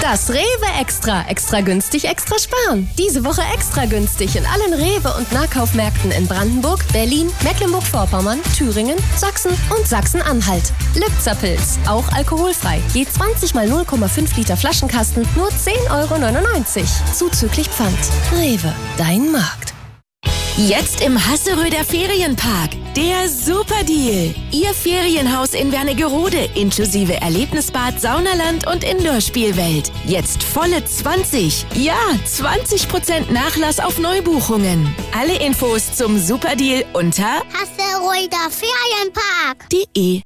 Das Rewe Extra. Extra günstig, extra sparen. Diese Woche extra günstig in allen Rewe- und Nahkaufmärkten in Brandenburg, Berlin, Mecklenburg-Vorpommern, Thüringen, Sachsen und Sachsen-Anhalt. Lübzer-Pilz, auch alkoholfrei. Je 20 mal 0,5 Liter Flaschenkasten, nur 10,99 €. Zuzüglich Pfand. Rewe, dein Markt. Jetzt im Hasseröder Ferienpark. Der Superdeal. Ihr Ferienhaus in Wernigerode inklusive Erlebnisbad, Saunaland und Indoor-Spielwelt. Jetzt volle 20% Nachlass auf Neubuchungen. Alle Infos zum Superdeal unter Hasseröder Ferienpark.de.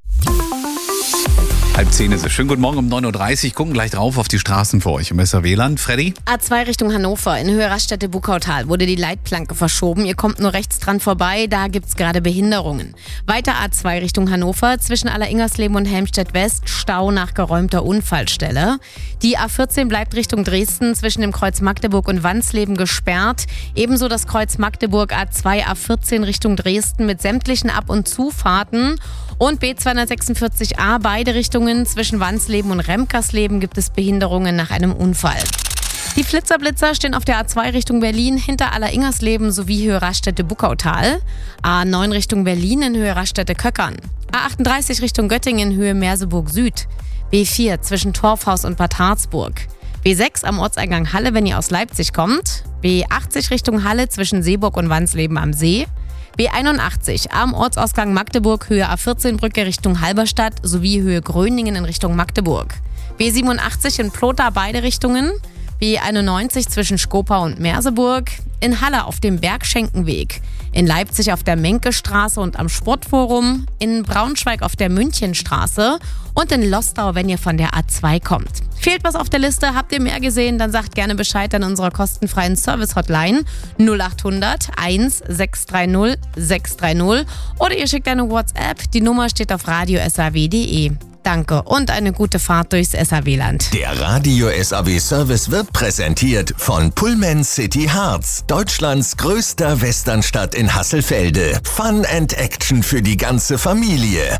9:30 ist es. Schönen guten Morgen um 9:30 Uhr. Gucken gleich drauf auf die Straßen für euch im SRW-Land. Freddy? A2 Richtung Hannover in Höhe Raststätte-Buckautal wurde die Leitplanke verschoben. Ihr kommt nur rechts dran vorbei, da gibt's gerade Behinderungen. Weiter A2 Richtung Hannover zwischen Alleringersleben und Helmstedt-West Stau nach geräumter Unfallstelle. Die A14 bleibt Richtung Dresden zwischen dem Kreuz Magdeburg und Wansleben gesperrt. Ebenso das Kreuz Magdeburg A2 A14 Richtung Dresden mit sämtlichen Ab- und Zufahrten. Und B246a beide Richtungen zwischen Wansleben und Remkersleben gibt es Behinderungen nach einem Unfall. Die Flitzer-Blitzer stehen auf der A2 Richtung Berlin hinter Alleringersleben sowie Höhe Raststätte-Buckautal. A9 Richtung Berlin in Höhe Raststätte-Köckern. A38 Richtung Göttingen in Höhe Merseburg Süd. B4 zwischen Torfhaus und Bad Harzburg. B6 am Ortseingang Halle, wenn ihr aus Leipzig kommt. B80 Richtung Halle zwischen Seeburg und Wansleben am See. B81 am Ortsausgang Magdeburg Höhe A14-Brücke Richtung Halberstadt sowie Höhe Gröningen in Richtung Magdeburg. B87 in Plotha beide Richtungen. B91 zwischen Skopau und Merseburg. In Halle auf dem Bergschenkenweg. In Leipzig auf der Menkestraße und am Sportforum. In Braunschweig auf der Münchenstraße. Und in Lostau, wenn ihr von der A2 kommt. Fehlt was auf der Liste, habt ihr mehr gesehen, dann sagt gerne Bescheid an unserer kostenfreien Service-Hotline 0800 1630 630 oder ihr schickt eine WhatsApp. Die Nummer steht auf radio.saw.de. Danke und eine gute Fahrt durchs SAW-Land. Der Radio SAW Service wird präsentiert von Pullman City Harz, Deutschlands größter Westernstadt in Hasselfelde. Fun and Action für die ganze Familie.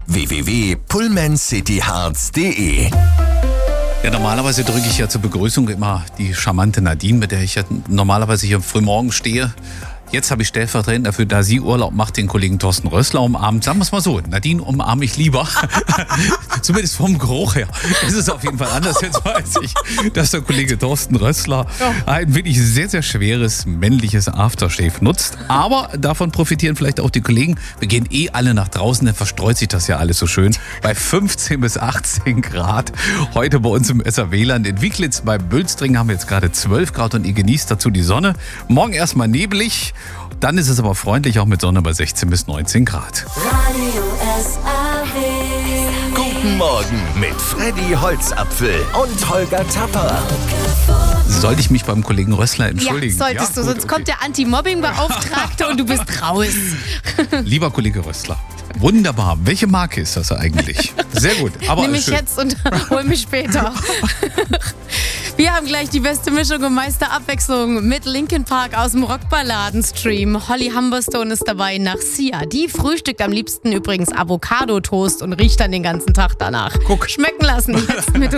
www.pullmancityharz.de. Ja, normalerweise drücke ich ja zur Begrüßung immer die charmante Nadine, mit der ich ja normalerweise hier frühmorgens stehe. Jetzt habe ich stellvertretend dafür, da sie Urlaub macht, den Kollegen Thorsten Rössler umarmt. Sagen wir es mal so, Nadine umarme ich lieber. Zumindest vom Geruch her. Das ist auf jeden Fall anders. Jetzt weiß ich, dass der Kollege Thorsten Rössler ein wirklich sehr, sehr schweres männliches Aftershave nutzt. Aber davon profitieren vielleicht auch die Kollegen. Wir gehen alle nach draußen, dann verstreut sich das ja alles so schön. Bei 15 bis 18 Grad. Heute bei uns im SAW-Land. In Wieglitz bei Bülstring haben wir jetzt gerade 12 Grad und ihr genießt dazu die Sonne. Morgen erstmal nebelig. Dann ist es aber freundlich, auch mit Sonne bei 16 bis 19 Grad. Radio SAW. Guten Morgen mit Freddy Holzapfel und Holger Tapper. Sollte ich mich beim Kollegen Rössler entschuldigen? Ja, solltest du, sonst kommt der Anti-Mobbing-Beauftragte und du bist raus. Lieber Kollege Rössler, wunderbar. Welche Marke ist das eigentlich? Sehr gut. Aber Nimm mich schön. jetzt und hol mich später. Wir haben gleich die beste Mischung und meiste Abwechslung mit Linkin Park aus dem Rockballaden-Stream. Holly Humberstone ist dabei nach Sia. Die frühstückt am liebsten übrigens Avocado-Toast und riecht dann den ganzen Tag danach. Guck. Schmecken lassen jetzt mit